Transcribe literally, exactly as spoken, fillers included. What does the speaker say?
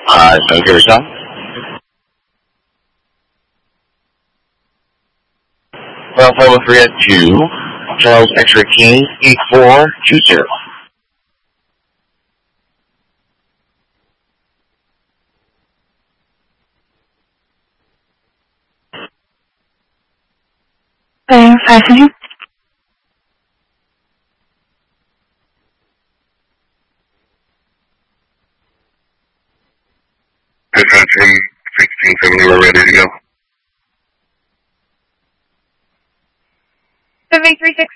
Uh, so give it a shot. Well, follow three at two. Charles X-ray King, eight four two zero. Uh, passing. Dispatch from sixteen seventy, we're ready to go. seven three six.